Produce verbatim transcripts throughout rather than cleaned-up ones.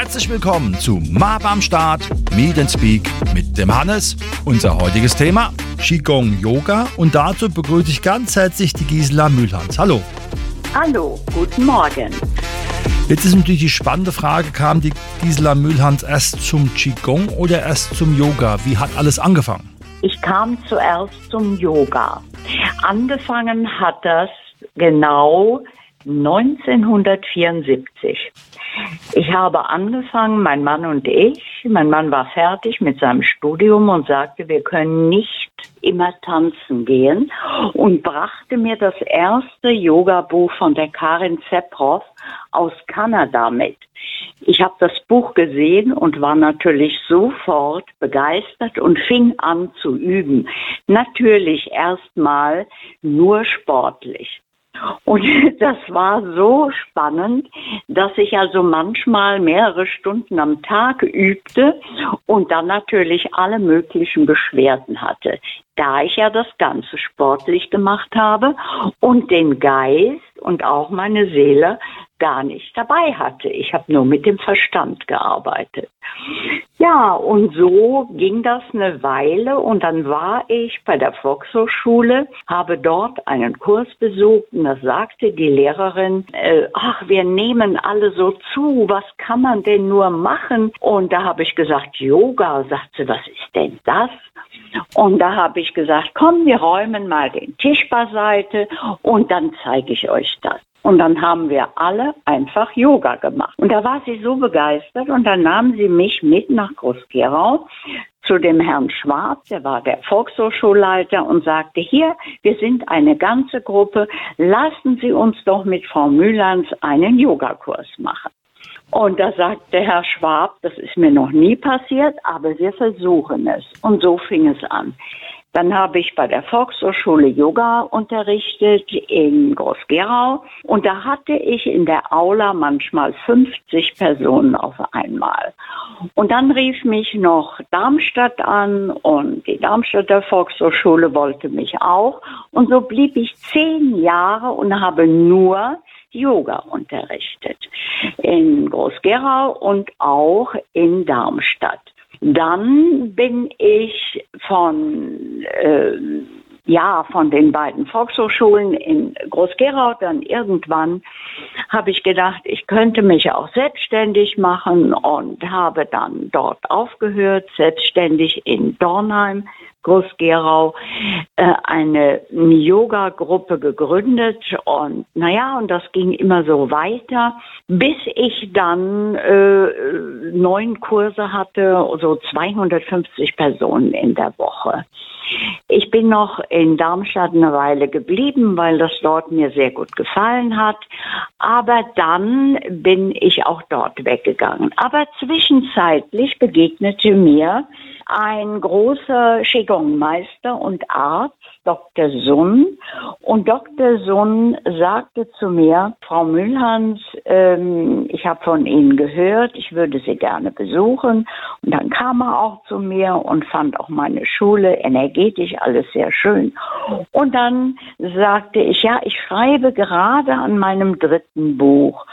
Herzlich willkommen zu M A B am Start, Meet and Speak mit dem Hannes. Unser heutiges Thema, Qigong Yoga. Und dazu begrüße ich ganz herzlich die Gisela Mühlhans. Hallo. Hallo, guten Morgen. Jetzt ist natürlich die spannende Frage, kam die Gisela Mühlhans erst zum Qigong oder erst zum Yoga? Wie hat alles angefangen? Ich kam zuerst zum Yoga. Angefangen hat das genau neunzehnhundertvierundsiebzig. Ich habe angefangen, mein Mann und ich, mein Mann war fertig mit seinem Studium und sagte, wir können nicht immer tanzen gehen und brachte mir das erste Yoga-Buch von der Karin Zeproff aus Kanada mit. Ich habe das Buch gesehen und war natürlich sofort begeistert und fing an zu üben. Natürlich erstmal nur sportlich. Und das war so spannend, dass ich also manchmal mehrere Stunden am Tag übte und dann natürlich alle möglichen Beschwerden hatte. Da ich ja das Ganze sportlich gemacht habe und den Geist und auch meine Seele gar nicht dabei hatte. Ich habe nur mit dem Verstand gearbeitet. Ja, und so ging das eine Weile und dann war ich bei der Volkshochschule, habe dort einen Kurs besucht und da sagte die Lehrerin, äh, ach, wir nehmen alle so zu, was kann man denn nur machen? Und da habe ich gesagt, Yoga. Sagt sie, was ist denn das? Und da habe ich gesagt, komm, wir räumen mal den Tisch beiseite und dann zeige ich euch das. Und dann haben wir alle einfach Yoga gemacht. Und da war sie so begeistert und dann nahm sie mich mit nach Groß-Gerau zu dem Herrn Schwab, der war der Volkshochschulleiter und sagte, hier, wir sind eine ganze Gruppe, lassen Sie uns doch mit Frau Mühlhans einen Yogakurs machen. Und da sagte Herr Schwab, das ist mir noch nie passiert, aber wir versuchen es. Und so fing es an. Dann habe ich bei der Volkshochschule Yoga unterrichtet in Groß-Gerau und da hatte ich in der Aula manchmal fünfzig Personen auf einmal. Und dann rief mich noch Darmstadt an und die Darmstädter Volkshochschule wollte mich auch. Und so blieb ich zehn Jahre und habe nur Yoga unterrichtet in Groß-Gerau und auch in Darmstadt. Dann bin ich von, äh, ja, von den beiden Volkshochschulen in Groß-Gerau, dann irgendwann habe ich gedacht, ich könnte mich auch selbstständig machen und habe dann dort aufgehört, selbstständig in Dornheim, Groß-Gerau, äh, eine Yoga-Gruppe gegründet und naja, und das ging immer so weiter, bis ich dann äh, neun Kurse hatte, so zweihundertfünfzig Personen in der Woche. Ich bin noch in Darmstadt eine Weile geblieben, weil das dort mir sehr gut gefallen hat. Aber dann bin ich auch dort weggegangen. Aber zwischenzeitlich begegnete mir ein großer Qigong-Meister und Arzt, Doktor Sun. Und Doktor Sun sagte zu mir, Frau Mühlhans, ähm, ich habe von Ihnen gehört, ich würde Sie gerne besuchen. Und dann kam er auch zu mir und fand auch meine Schule energetisch alles sehr schön. Und dann sagte ich, ja, ich schreibe gerade an meinem dritten Buch.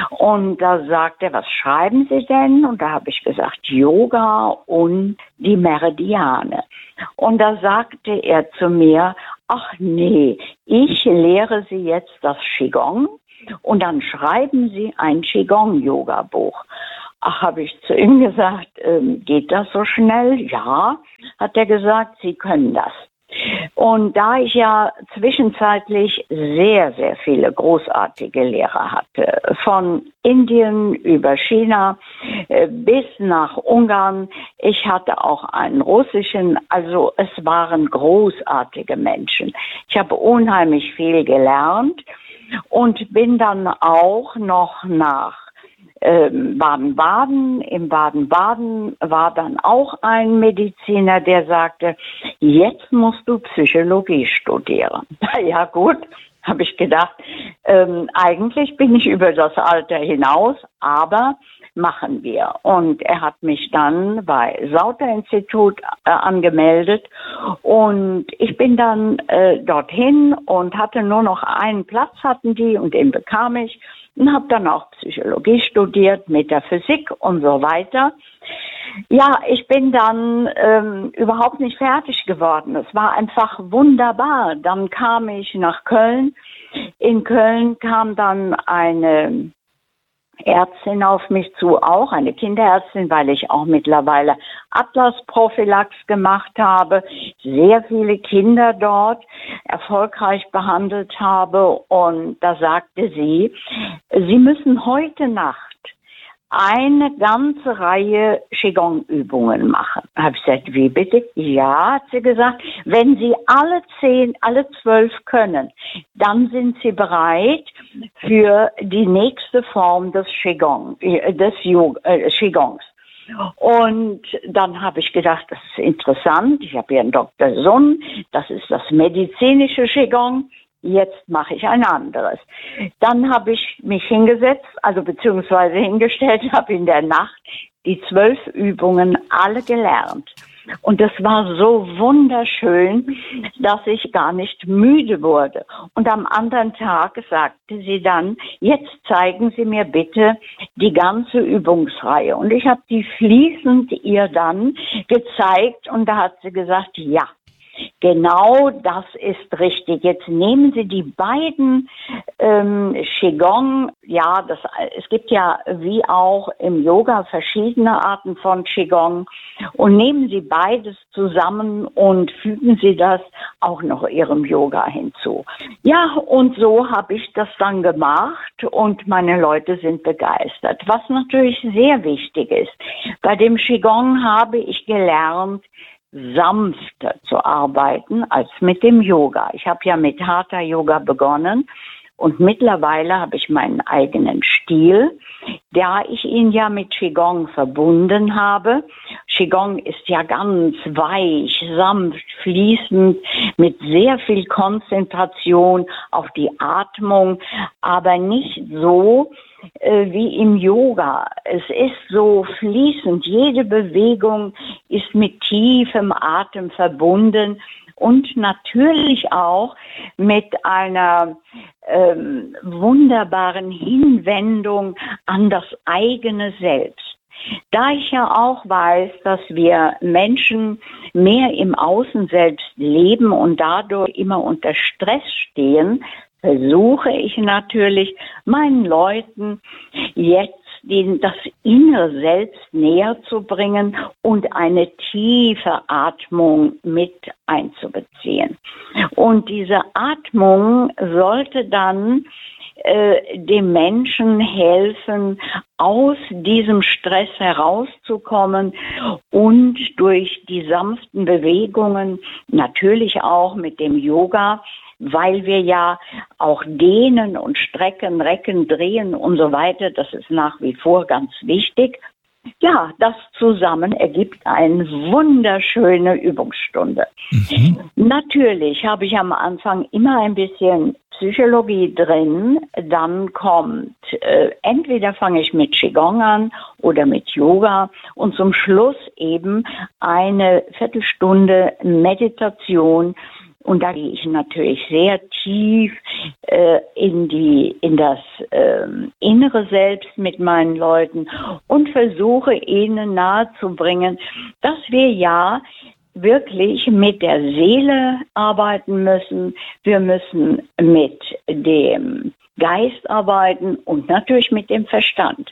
Und da sagte er, was schreiben Sie denn? Und da habe ich gesagt, Yoga und die Meridiane. Und da sagte er zu mir, ach nee, ich lehre Sie jetzt das Qigong und dann schreiben Sie ein Qigong-Yoga-Buch. Ach, habe ich zu ihm gesagt, ähm, geht das so schnell? Ja, hat er gesagt, Sie können das. Und da ich ja zwischenzeitlich sehr, sehr viele großartige Lehrer hatte, von Indien über China äh, bis nach Ungarn, ich hatte auch einen russischen, also es waren großartige Menschen. Ich habe unheimlich viel gelernt und bin dann auch noch nach Baden-Baden. Im Baden-Baden war dann auch ein Mediziner, der sagte, jetzt musst du Psychologie studieren. Ja gut, habe ich gedacht, ähm, eigentlich bin ich über das Alter hinaus, aber machen wir. Und er hat mich dann bei Sauter-Institut äh, angemeldet und ich bin dann äh, dorthin und hatte nur noch einen Platz, hatten die, und den bekam ich und habe dann auch Psychologie studiert, Metaphysik und so weiter. Ja, ich bin dann ähm, überhaupt nicht fertig geworden. Es war einfach wunderbar. Dann kam ich nach Köln. In Köln kam dann eine Ärztin auf mich zu, auch eine Kinderärztin, weil ich auch mittlerweile Atlas-Prophylax gemacht habe, sehr viele Kinder dort erfolgreich behandelt habe. Und da sagte sie, Sie müssen heute Nacht eine ganze Reihe Qigong-Übungen machen. Da habe ich gesagt, wie bitte? Ja, hat sie gesagt, wenn Sie alle zehn, alle zwölf können, dann sind Sie bereit für die nächste Form des Qigong, des Yoga, äh, Qigongs. Und dann habe ich gedacht, das ist interessant. Ich habe hier einen Doktor Sun, das ist das medizinische Qigong. Jetzt mache ich ein anderes. Dann habe ich mich hingesetzt, also beziehungsweise hingestellt, habe in der Nacht die zwölf Übungen alle gelernt. Und das war so wunderschön, dass ich gar nicht müde wurde. Und am anderen Tag sagte sie dann, jetzt zeigen Sie mir bitte die ganze Übungsreihe. Und ich habe die fließend ihr dann gezeigt und da hat sie gesagt, ja. Genau, das ist richtig. Jetzt nehmen Sie die beiden ähm, Qigong, ja, das, es gibt ja wie auch im Yoga verschiedene Arten von Qigong, und nehmen Sie beides zusammen und fügen Sie das auch noch Ihrem Yoga hinzu. Ja, und so habe ich das dann gemacht und meine Leute sind begeistert. Was natürlich sehr wichtig ist, bei dem Qigong habe ich gelernt, sanfter zu arbeiten als mit dem Yoga. Ich habe ja mit Hatha Yoga begonnen und mittlerweile habe ich meinen eigenen Stil, da ich ihn ja mit Qigong verbunden habe. Qigong ist ja ganz weich, sanft, fließend, mit sehr viel Konzentration auf die Atmung, aber nicht so äh, wie im Yoga. Es ist so fließend, jede Bewegung ist mit tiefem Atem verbunden und natürlich auch mit einer ähm, wunderbaren Hinwendung an das eigene Selbst. Da ich ja auch weiß, dass wir Menschen mehr im Außen selbst leben und dadurch immer unter Stress stehen, versuche ich natürlich meinen Leuten jetzt den, das innere Selbst näher zu bringen und eine tiefe Atmung mit einzubeziehen. Und diese Atmung sollte dann äh, dem Menschen helfen, aus diesem Stress herauszukommen und durch die sanften Bewegungen, natürlich auch mit dem Yoga, weil wir ja auch dehnen und strecken, recken, drehen und so weiter, das ist nach wie vor ganz wichtig. Ja, das zusammen ergibt eine wunderschöne Übungsstunde. Mhm. Natürlich habe ich am Anfang immer ein bisschen Psychologie drin, dann kommt, äh, entweder fange ich mit Qigong an oder mit Yoga und zum Schluss eben eine Viertelstunde Meditation. Und da gehe ich natürlich sehr tief äh, in die in das äh, innere Selbst mit meinen Leuten und versuche ihnen nahezubringen, dass wir ja wirklich mit der Seele arbeiten müssen. Wir müssen mit dem Geist arbeiten und natürlich mit dem Verstand.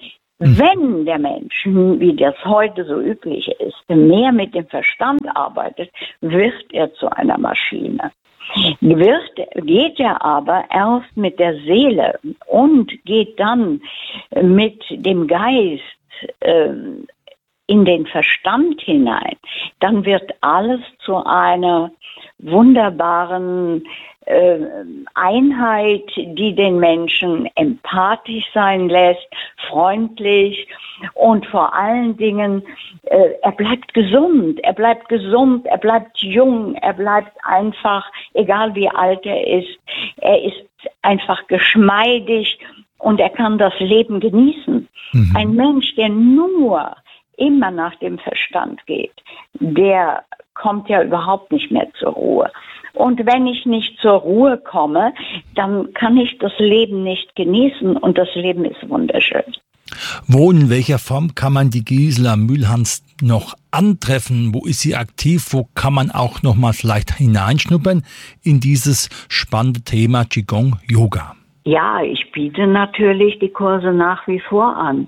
Wenn der Mensch, wie das heute so üblich ist, mehr mit dem Verstand arbeitet, wird er zu einer Maschine. Wird, geht er aber erst mit der Seele und geht dann mit dem Geist äh, in den Verstand hinein, dann wird alles zu einer wunderbaren äh, Einheit, die den Menschen empathisch sein lässt, freundlich und vor allen Dingen äh, er bleibt gesund, er bleibt gesund, er bleibt jung, er bleibt einfach, egal wie alt er ist, er ist einfach geschmeidig und er kann das Leben genießen. Mhm. Ein Mensch, der nur immer nach dem Verstand geht, der kommt ja überhaupt nicht mehr zur Ruhe. Und wenn ich nicht zur Ruhe komme, dann kann ich das Leben nicht genießen und das Leben ist wunderschön. Wo, in welcher Form kann man die Gisela Mühlhans noch antreffen? Wo ist sie aktiv? Wo kann man auch noch mal vielleicht hineinschnuppern in dieses spannende Thema Qigong Yoga? Ja, ich biete natürlich die Kurse nach wie vor an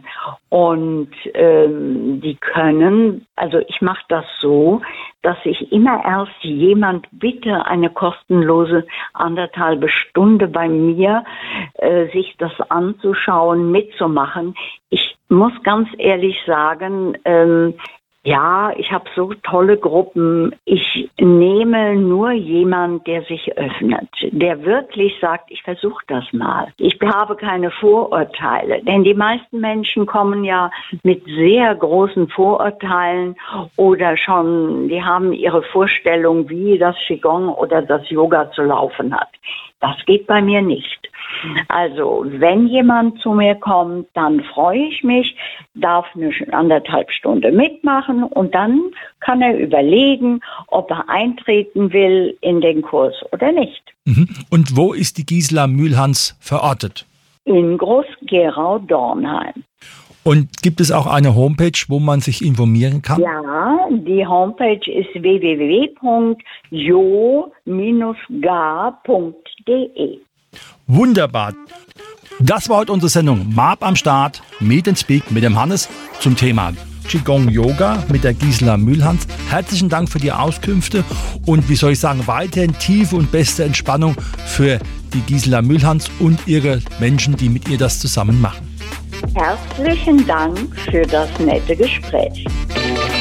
und ähm, die können, also ich mache das so, dass ich immer erst jemand bitte, eine kostenlose anderthalbe Stunde bei mir äh, sich das anzuschauen, mitzumachen. Ich muss ganz ehrlich sagen, ähm, ja, ich habe so tolle Gruppen. Ich nehme nur jemand, der sich öffnet, der wirklich sagt, ich versuche das mal. Ich habe keine Vorurteile, denn die meisten Menschen kommen ja mit sehr großen Vorurteilen oder schon, die haben ihre Vorstellung, wie das Qigong oder das Yoga zu laufen hat. Das geht bei mir nicht. Also, wenn jemand zu mir kommt, dann freue ich mich, darf eine anderthalb Stunde mitmachen und dann kann er überlegen, ob er eintreten will in den Kurs oder nicht. Und wo ist die Gisela Mühlhans verortet? In Groß-Gerau-Dornheim. Und gibt es auch eine Homepage, wo man sich informieren kann? Ja, die Homepage ist w w w punkt jo Bindestrich punkt d e. Wunderbar. Das war heute unsere Sendung M A B am Start, Meet and Speak mit dem Hannes zum Thema Qigong Yoga mit der Gisela Mühlhans. Herzlichen Dank für die Auskünfte und wie soll ich sagen, weiterhin tiefe und beste Entspannung für die Gisela Mühlhans und ihre Menschen, die mit ihr das zusammen machen. Herzlichen Dank für das nette Gespräch.